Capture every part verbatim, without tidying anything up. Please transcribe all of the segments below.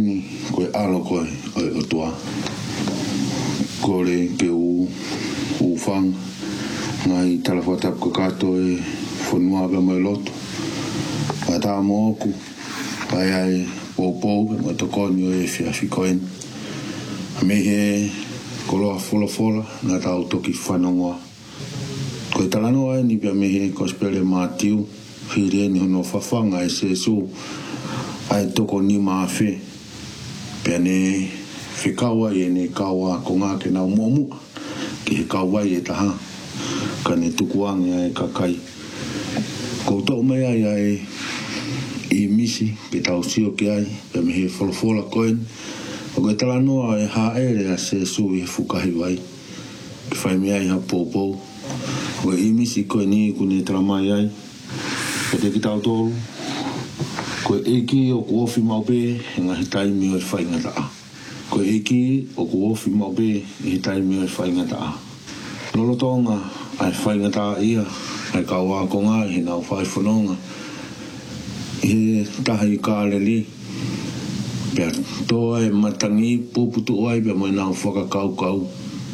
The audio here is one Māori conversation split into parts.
uni koe alo koe o o toa. Kore ke u u fang ngai talafata ko kato e fonua be mo loto. Ata mo ku ai ai popo mo to konyo e fia fikoen. Me he kolo fola fola na tau toki whanongoa. Koe talano ai ni pia me he kospele matiu whire ni hono whawhanga e se su ai toko ni maafe pia ne whikawa e ne kawa ko ngā ke nau momu ki he kawa e taha ka ne tukuangi ai kakai koutou mai ai ai i misi pe tau sio ki ai pia me he fola fola koen o koe talanoa e haere a se su i fukahi wai ki whai mea i ha pōpou o i misi koe ni kune talamai ai pe te ki tau tolu koe eki o ku ofi maupe e ngahi taimi o e whai ngata a koe eki o ku ofi maupe e he taimi o e whai ngata a lolo tonga ai whai ngata a ia ai kaua ko ngā he nau whai whanonga i he tahi kāleli pia toa e matangi pōputu oai pia mo e nau whakakau kau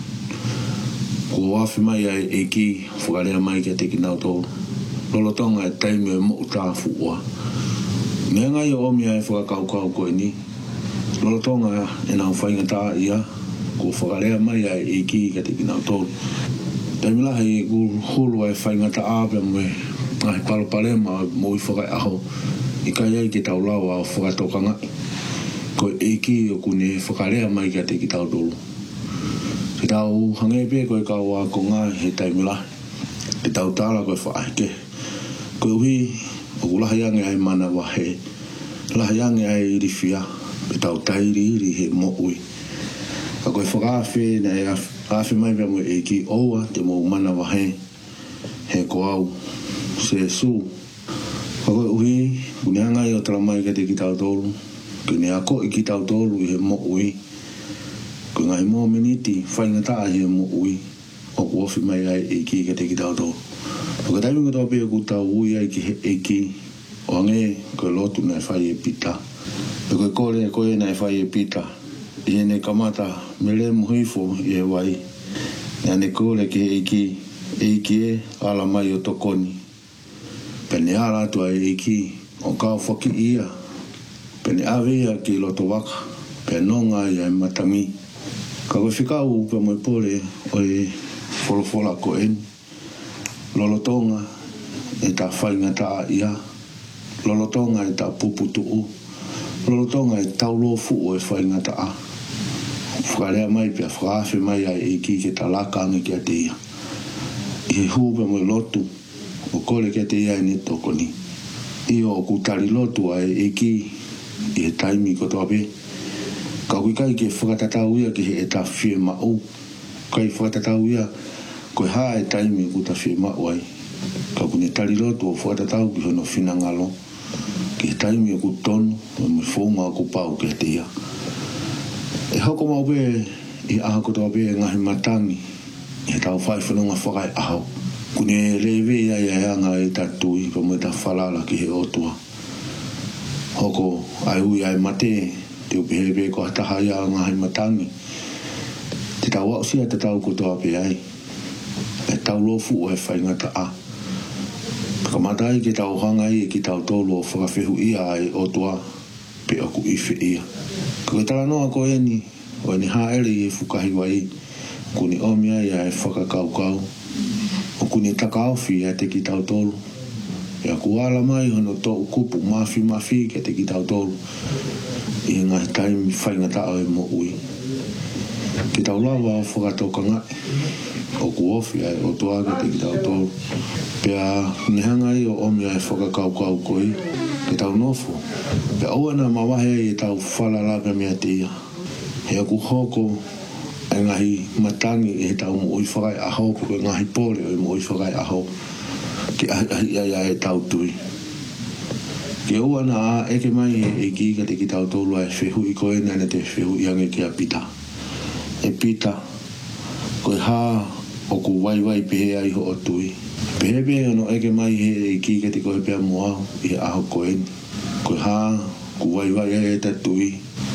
ko wafi mai ai eki whakarea mai kia te ki nau tō lolo tonga e taimi o e mo utafu oa mea ngai o omi ai whakakau kau koe ni lolo tonga e nau whainga tā ia ko whakarea mai ai eki kia te ki nau tō taimi lahi ku hulu ai whainga tā pia mo e ngahi palopare ma mo i whakai aho i kai ai ki tau lawa o whakatokanga ko eki o kune whakarea mai kia te ki tau tolu. Te tau hangepe koe kaua ko ngā he taimila. Te tau tāla koe whaake. Koe uhi o ku lahiange ai mana wahe. Lahiange ai rifia. Pe tau tairi iri he mo ui. Ka koe whakaafe na e awhi mai pia mo eki oua te mo mana wahe. He ko au se su. Ka koe uhi kune hangai o talamai kia te ki tau tolu. Kene ako i ki tau tolu i he mo ui. Ko ngai mo miniti whainga taa i he mo ui. O ku ofi mai ai e ki ka te ki tau tolu. O ka taimi katoa pia ku tau ui ai ki he e ki. O ange koe lotu nai whai e pita. Pe koe kore e koe nai whai e pita. I he ne kamata me le muhifo i he wai. Nea ne kore ki he e ki. E ki e ala mai o tokoni. Pe ne ala atua e e ki. O kau whaki ia. Pene awea ki loto waka, pe nonga i ai matangi. Ka koe whikau pe moe pore o e wholofola ko en. Lolotonga e ta whainga ta ia. Lolotonga e ta puputu u. Lolotonga e tau lofu o e whainga ta a. Whakarea mai pia whakaafe mai ai e ki ke ta lakangi kia te ia. I he hu pe moe lotu, o kore kia te ia e ne toko ni. I o kutari lotu ai e ki i he taimi ko toa pe. Ka kui kai ke whakatatau ia ki he e ta whie ma'u. Kai whakatatau ia koe haa e taimi ku ta whie ma'u ai. Ka kune tari lotu o whakatatau ki hono whinangalo. Ki he taimi ku tonu me me whaunga ku pau ke te ia. E hoko mau pe i aha ko toa pe e ngahi matangi. I he tau whai whanonga whakai aho. Kune rewe ia i anga e tatui pa mo e ta whalala ki he otua. Hoko ai ui ai mate te upehepe ko hataha ia ngahi matangi. Te tau au sia te tau ko toa pe ai. E tau lofu o e whaingata a. Kamatai ke tau hangai e ki tau tolu o whakawhehu ia ai o toa pe aku ife ia. Ko tala noa ko eni o ni haere e fukahi wai kuni omia ia e whakakau kau. O kuni takauwhi e te ki tau tolu. E aku ala mai hono tō kupu mafi mafi ke te ki tau tolu. I ngahi taimi whainga tao e mo ui. Ki tau lawa o whakatoka ngai. O ku ofi ai o toa ke te ki tau tolu. Pea nihangai o omi ai whakakau kau koi. Ki tau nofo. Pea oana mawahe e tau whalalaka mea te ia. He aku hoko e ngahi matangi e tau mo ui whakai aho. Ko ngahi pole o mo ui whakai aho. Ki ahi ai ai tau tui. Ki ua na a eke mai e ki ka te ki tau tolu ai whehu i koe nana te whehu i ange ki a pita. E pita, koe haa o ku waiwai pehe ai ho o tui. Pehe pehe ano eke mai he e ki ka te koe pea moau i aho koe ni. Koe haa ku waiwai ai e ta tui.